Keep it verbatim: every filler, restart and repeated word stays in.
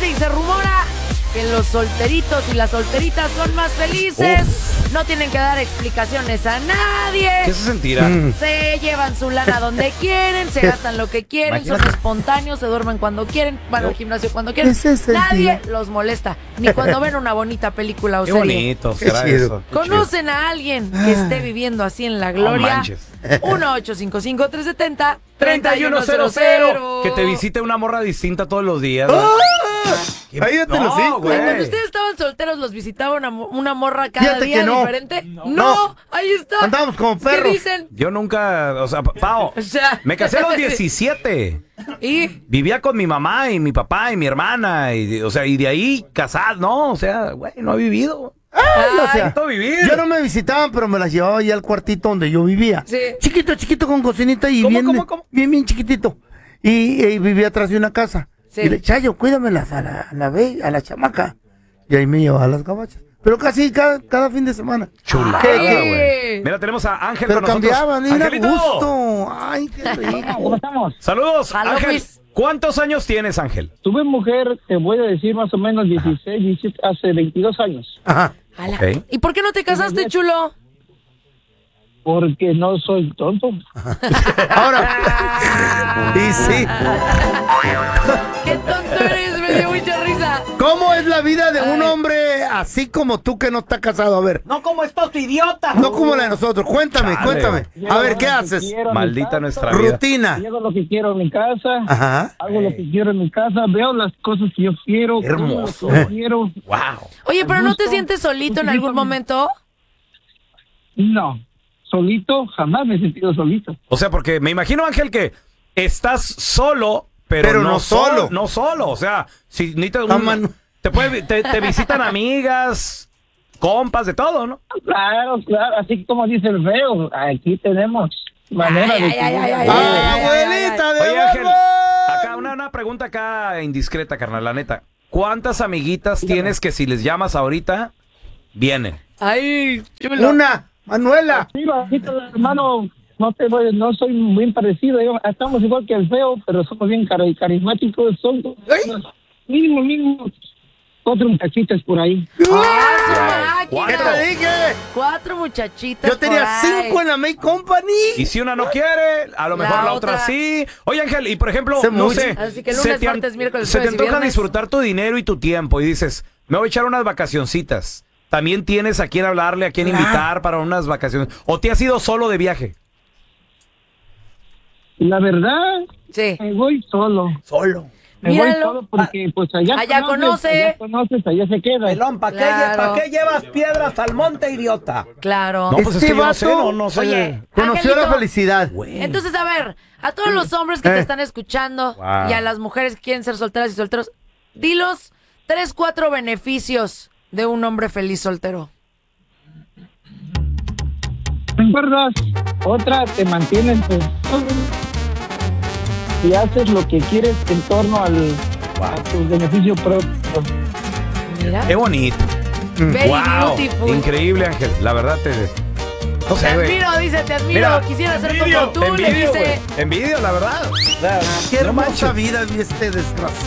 dice y se rumora que los solteritos y las solteritas son más felices. Uf. No tienen que dar explicaciones a nadie. ¿Qué se sentirá? Mm. Se llevan su lana donde quieren, se gastan lo que quieren, Imagínate. son espontáneos, se duermen cuando quieren, van no. al gimnasio cuando quieren. Nadie los molesta, ni cuando ven una bonita película o Qué serie. bonito, será eso. Qué ¿Conocen chido. a alguien que esté viviendo así en la gloria? No uno ocho cinco cinco, tres siete cero, tres uno cero cero. Que te visite una morra distinta todos los días. ¿no? Ahí ya te no, lo sé, güey. Cuando ustedes estaban solteros, ¿los visitaba una, una morra cada Fíjate día no. diferente? No. No. no, ahí está. Andábamos como perros. ¿Qué dicen? Yo nunca, o sea, Pao, o sea, me casé a los diecisiete. ¿Y? Vivía con mi mamá y mi papá y mi hermana. Y, o sea, y de ahí casado, no, o sea, güey, no he vivido. Ay, o sea, vivir. Yo no me visitaban, pero me las llevaba ya al cuartito donde yo vivía. Sí. Chiquito, chiquito con cocinita y ¿Cómo, bien, cómo, cómo? bien, bien chiquitito. Y, y vivía atrás de una casa. Sí. Y le, Chayo, cuídamelas a la, a la be- a la chamaca. Y ahí me llevaba a las gabachas. Pero casi cada, cada fin de semana. Chula, güey. Mira, tenemos a Ángel Pero con cambiaban, nosotros. era gusto. Ay, qué rico. ¿Cómo estamos? Saludos, Hello, Ángel. Luis. ¿Cuántos años tienes, Ángel? Tuve mujer, te voy a decir más o menos dieciséis, diecisiete, hace veintidós años. Ajá. Ala. Ok. ¿Y por qué no te casaste, chulo? Porque no soy tonto. Ahora. Y sí. ¡Qué tonto eres! Me dio mucha risa. ¿Cómo es la vida de un Ay. hombre así como tú que no está casado? A ver. No como estos idiotas. No como la de nosotros. Cuéntame, Chale. cuéntame. A ver, ¿qué Llego lo que haces? quiero en mi Maldita casa, nuestra vida. Rutina. Llego lo que quiero en mi casa. Ajá. Hago lo que quiero en mi casa. Veo las cosas que yo quiero. como Hermoso. lo que yo quiero. Wow. Oye, ¿pero Con no te gusto. sientes solito en Un algún poquito. momento? No. Solito, jamás me he sentido solito. O sea, porque me imagino, Ángel, que estás solo, pero, Pero no, no solo. solo. No solo. O sea, si necesitas Ah, un- mano. te, puede- te, te visitan amigas, compas, de todo, ¿no? Claro, claro. Así como dice el feo, aquí tenemos manera Ay, de ay, ay, ay, ay, ¡Ah, ay, ay, abuelita de Oye, Ángel, barba! acá una, una pregunta acá indiscreta, carnal, la neta. ¿Cuántas amiguitas tienes que si les llamas ahorita, vienen? Ay, chulo. Una, Manuela. Sí, bajito, hermano, no te voy, no soy muy parecido. Yo- estamos igual que el feo, pero somos bien cari- carismáticos. Son mínimo, mínimo, cuatro muchachitas por ahí. ¡Ah, su ¿Qué máquina! te dije? Cuatro muchachitas. Yo tenía por ahí. cinco en la May Company. Y si una no quiere, a lo La mejor la, otra. otra sí. Oye, Ángel, y por ejemplo, Se no mucho. sé, Así que se lunes, te, an- martes, miércoles, se te jueves y antoja viernes. disfrutar tu dinero y tu tiempo y dices, me voy a echar unas vacacioncitas. También tienes a quién hablarle, a quién Claro. invitar para unas vacaciones. ¿O te has ido solo de viaje? La verdad, Sí. me voy solo. Solo. Me Míralo. voy solo porque pues allá, Allá conoce. Allá conoces, allá se queda. Pelón, ¿para Claro. qué, ¿pa' qué llevas piedras al monte, idiota? Claro. No, pues es Este que yo no sé, vato- no, no sé. Oye, Conoció Angelito, la felicidad. Entonces, a ver, a todos los hombres que Eh. te están escuchando Wow. y a las mujeres que quieren ser solteras y solteros, dilos tres, cuatro beneficios de un hombre feliz soltero. ¿Te acuerdas? Otra, te mantienes pues, y haces lo que quieres en torno al, a tu beneficio propio. Mira. Qué bonito. Very Wow. beautiful. Increíble, Ángel. La verdad te... No Te sé, güey. admiro, dice, te admiro. Mira, Quisiera ser envidio, como tú, le envidio, dice. güey. Envidio, la verdad. Qué No hermosa manches. vida vi este desgraciado.